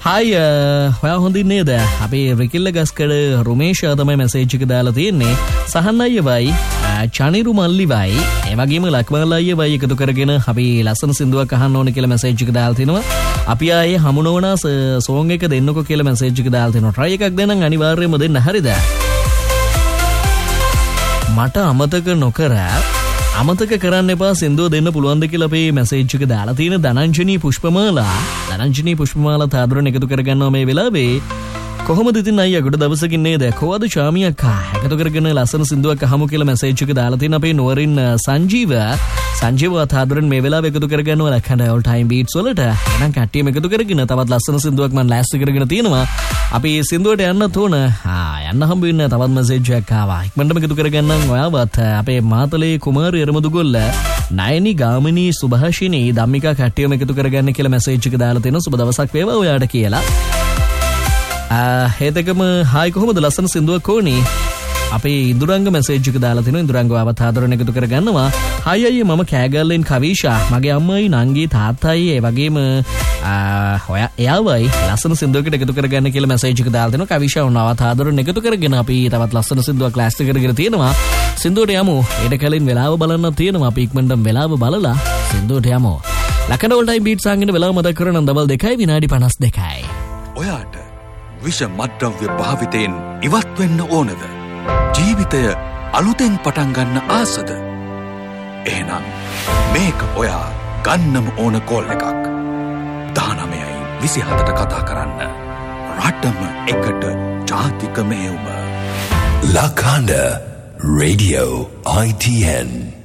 Hi ඔයා හොඳින් නේද? අපේ රිකිල්ල ගස්කඩ රුමේෂ් තමයි මැසේජ් එක දාලා තියෙන්නේ. සහන් අයියවයි චනිරු මල්ලිවයි ඒ වගේම ලක්මල් අයියවයි එකතු කරගෙන අපි ලස්සන සින්දුවක් අහන්න ඕනේ කියලා මැසේජ් එක දාලා තිනවා. අපි ආයේ හමු නොවනා සෝං එක දෙන්නකෝ කියලා මැසේජ් එක දාලා තිනවා. try එකක් දෙන්නම් අනිවාර්යයෙන්ම දෙන්න. හරිද? මට අමතක කරන්න එපා සින්දුව දෙන්න පුළුවන්ද කියලා අපේ මැසේජ් එක දාලා තියෙන ධනංජනී පුෂ්පමාලා තාදුරන් එකතු කරගන්නවා මේ වෙලාවේ. කොහොමද ඉතින් අයියා ගොඩ දවසකින් නේද? කොහොමද චාමි අක්කා එකතු කරගෙන ලස්සන සින්දුවක් අහමු කියලා මැසේජ් එක දාලා තියෙන අපේ නුවරින් සංජීව තාදුරන් මේ වෙලාවේ එකතු කරගන්නවා ලක්හඬ all time beats වලට. එහෙනම් කට්ටියම එකතු කරගෙන තවත් ලස්සන සින්දුවක් මම ලෑස්ති කරගෙන තියෙනවා. අපි සින්දුවට යන්නත් ඕන. යන්න හම්බ වෙන්න තවත් මැසේජ් එකක් ආවා. ඉක්මනටම එකතු කරගන්නම් ඔයාවත්. අපේ මාතලේ කුමාරී එරමුදුගොල්ල නයනි ගාමිනී සුභාෂිනී ධම්මිකා කට්ටියම එකතු කරගන්න කියලා මැසේජ් එක දාලා තියෙනවා. සුබ දවසක් වේවා ඔයාට කියලා. හේතකම හායි කොහොමද ලස්සන සින්දුවක් ඕනේ? අපේ ඉඳුරංග මැසේජ් එක දාලා තිනවා. ඉඳුරංගව අවත ආදරණ එකතු කරගන්නවා. හායි අයියේ මම කෑගල්ලෙන් කවිෂා මගේ අම්මයි නංගී තාත්තයි ඒ වගේම ඔයා එයාවයි ලස්සන සින්දුවකට එකතු කරගන්න කියලා මැසේජ් එක දාලා තිනවා. කවිෂා වුණා අවත ආදරණ එකතු කරගෙන අපි තවත් ලස්සන සින්දුවක් ක්ලාස් එක කරගෙන තියෙනවා. සින්දුවට යමු. ඊට කලින් වෙලාව බලන්න තියෙනවා. අපි ඉක්මනටම වෙලාව බලලා සින්දුවට යමු. ලකන all time beats සංගින වෙලාව මතක් කරන දවල් 2 විනාඩි 52යි. ඔයාට විෂ මද්ද්‍රව්‍ය භාවිතයෙන් ඉවත් වෙන්න ඕනද? ජීවිතය අලුතෙන් පටන් ගන්න ආසද? එහෙනම් මේක ඔයා ගන්නම ඕන කෝල් එකක්. 19:27ට කතා කරන්න. රටම එකට ජාතික මෙහෙයුම. Lakanda Radio ITN